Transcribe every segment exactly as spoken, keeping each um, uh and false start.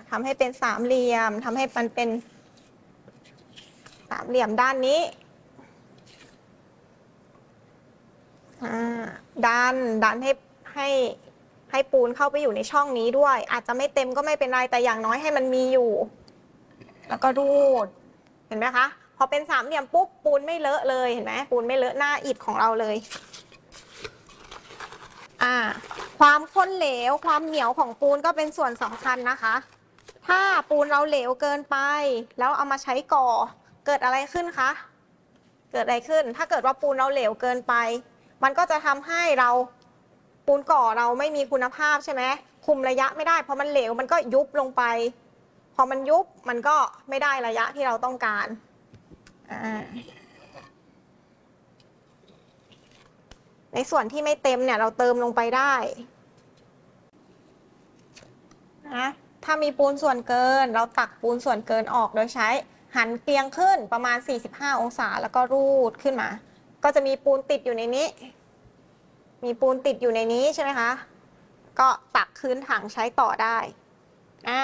ทำให้เป็นสามเหลี่ยมทำให้มันเป็นสามเหลี่ยมด้านนี้ดันดันให้ให้ให้ปูนเข้าไปอยู่ในช่องนี้ด้วยอาจจะไม่เต็มก็ไม่เป็นไรแต่อย่างน้อยให้มันมีอยู่แล้วก็รูดเห็นไหมคะพอเป็นสามเหลี่ยมปุ๊บปูนไม่เลอะเลยเห็นไหมปูนไม่เลอะหน้าอิฐของเราเลยอ่าความข้นเหลวความเหนียวของปูนก็เป็นส่วนสำคัญนะคะถ้าปูนเราเหลวเกินไปแล้วเอามาใช้ก่อเกิดอะไรขึ้นคะเกิดอะไรขึ้นถ้าเกิดว่าปูนเราเหลวเกินไปมันก็จะทำให้เราปูนก่อเราไม่มีคุณภาพใช่ไหมคุมระยะไม่ได้เพราะมันเหลวมันก็ยุบลงไปพอมันยุบมันก็ไม่ได้ระยะที่เราต้องการในส่วนที่ไม่เต็มเนี่ยเราเติมลงไปได้นะถ้ามีปูนส่วนเกินเราตักปูนส่วนเกินออกโดยใช้หันเตียงขึ้นประมาณสี่สิบห้าองศาแล้วก็รูดขึ้นมาก็จะมีปูนติดอยู่ในนี้มีปูนติดอยู่ในนี้ใช่ไหมคะก็ตักคืนถังใช้ต่อได้อ่า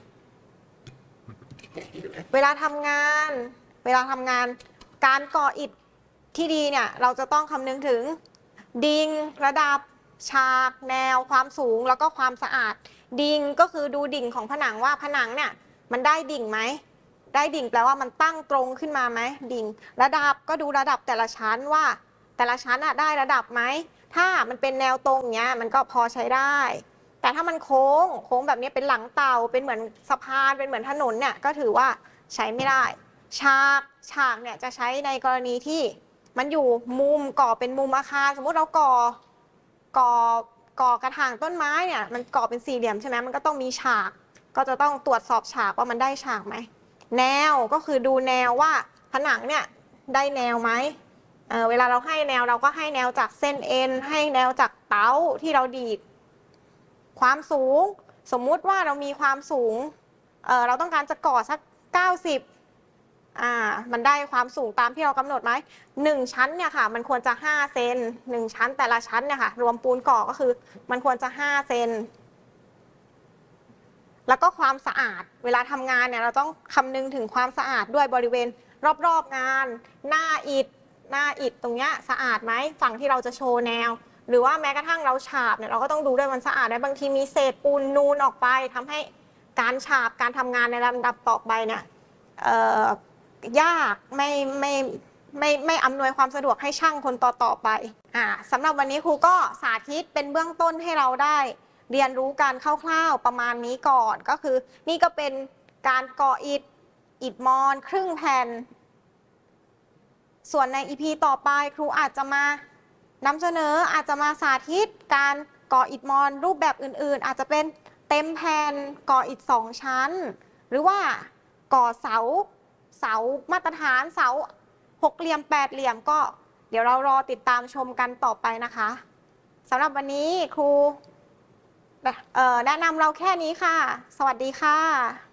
เวลาทำงานเวลาทำงานการก่ออิฐที่ดีเนี่ยเราจะต้องคำนึงถึงดิ่งระดับฉากแนวความสูงแล้วก็ความสะอาดดิ่งก็คือดูดิ่งของผนังว่าผนังเนี่ยมันได้ดิ่งไหมได้ดิ่งแปลว่ามันตั้งตรงขึ้นมาไหมดิ่งระดับก็ดูระดับแต่ละชั้นว่าแต่ละชั้นอะได้ระดับไหมถ้ามันเป็นแนวตรงเนี้ยมันก็พอใช้ได้แต่ถ้ามันโค้งโค้งแบบนี้เป็นหลังเต่าเป็นเหมือนสะพานเป็นเหมือนถนนเนี่ยก็ถือว่าใช้ไม่ได้ฉากฉากเนี่ยจะใช้ในกรณีที่มันอยู่มุมก่อเป็นมุมอาคารสมมุติเราก่อก่อก่อกระถางต้นไม้เนี่ยมันก่อเป็นสี่เหลี่ยมใช่ไหมมันก็ต้องมีฉากก็จะต้องตรวจสอบฉากว่ามันได้ฉากไหมแนวก็คือดูแนวว่าผนังเนี่ยได้แนวไหมเออเวลาเราให้แนวเราก็ให้แนวจากเส้นเอ็นให้แนวจากเต๋าที่เราดีดความสูงสมมุติว่าเรามีความสูงเออเราต้องการจะก่อสักเก้าสิบอ่ามันได้ความสูงตามที่เรากำหนดไหมหนึ่งชั้นเนี่ยค่ะมันควรจะห้าเซนหนึ่งชั้นแต่ละชั้นเนี่ยค่ะรวมปูนก่อก็คือมันควรจะห้าเซนแล้วก็ความสะอาดเวลาทำงานเนี่ยเราต้องคำนึงถึงความสะอาดด้วยบริเวณรอบๆงานหน้าอิฐหน้าอิฐตรงเนี้ยสะอาดไหมฝั่งที่เราจะโชว์แนวหรือว่าแม้กระทั่งเราฉาบเนี่ยเราก็ต้องดูด้วยมันสะอาดได้บางทีมีเศษปูนนูนออกไปทำให้การฉาบการทำงานในลำดับต่อไปเนี่ยยากไม่ไม่ไม่ไม่อำนวยความสะดวกให้ช่างคนต่อต่อไปอ่าสำหรับวันนี้ครูก็สาธิตเป็นเบื้องต้นให้เราได้เรียนรู้การคร่าวๆประมาณนี้ก่อนก็คือนี่ก็เป็นการก่ออิฐอิฐมอนครึ่งแผ่นส่วนใน อี พี ต่อไปครูอาจจะมานำเสนออาจจะมาสาธิตการก่ออิฐมอนรูปแบบอื่นๆอาจจะเป็นเต็มแผ่นก่ออิฐสองชั้นหรือว่าก่อเสาเสามาตรฐานเสาหกเหลี่ยมแปดเหลี่ยมก็เดี๋ยวเรารอติดตามชมกันต่อไปนะคะสำหรับวันนี้ครูแนะนำเราแค่นี้ค่ะสวัสดีค่ะ